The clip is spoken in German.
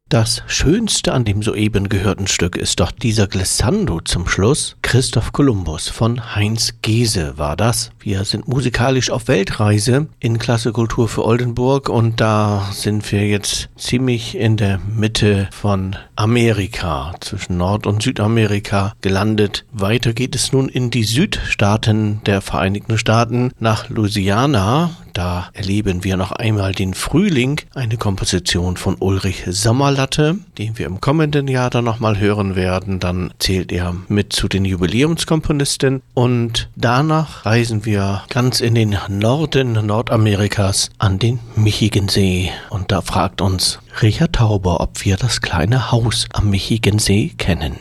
Das Schönste an dem soeben gehörten Stück ist doch dieser Glissando zum Schluss. Christoph Kolumbus von Heinz Gese war das. Wir sind musikalisch auf Weltreise in Klasse Kultur für Oldenburg und da sind wir jetzt ziemlich in der Mitte von Amerika, zwischen Nord- und Südamerika gelandet. Weiter geht es nun in die Südstaaten der Vereinigten Staaten nach Louisiana. Da erleben wir noch einmal den Frühling, eine Komposition von Ulrich Sommerlatte, den wir im kommenden Jahr dann nochmal hören werden. Dann zählt er mit zu den Jubiläumskomponisten und danach reisen wir ganz in den Norden Nordamerikas an den Michigansee. Und da fragt uns Richard Tauber, ob wir das kleine Haus am Michigansee kennen.